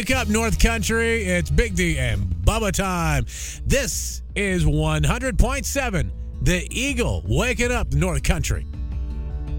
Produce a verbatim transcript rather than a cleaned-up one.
Wake up, North Country. It's Big D and Bubba time. This is one hundred point seven, The Eagle, waking up North Country.